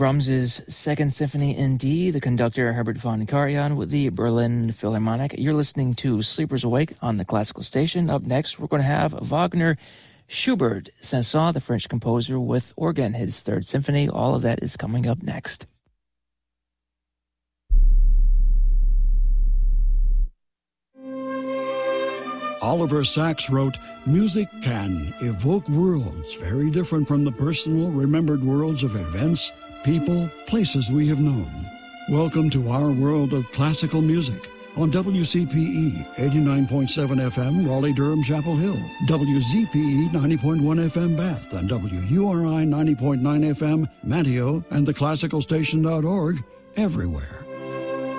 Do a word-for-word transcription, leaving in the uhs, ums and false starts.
Brahms's Second Symphony in D, the conductor Herbert von Karajan with the Berlin Philharmonic. You're listening to Sleepers Awake on the Classical Station. Up next, we're going to have Wagner, Schubert, Saint-Saëns, the French composer, with organ, his Third Symphony. All of that is coming up next. Oliver Sacks wrote, "Music can evoke worlds very different from the personal, remembered worlds of events, people, places we have known. Welcome to our world of classical music on W C P E eighty-nine point seven F M, Raleigh-Durham, Chapel Hill, W Z P E ninety point one F M, Bath, and W U R I ninety point nine F M, Manteo, and the classical station dot org, everywhere.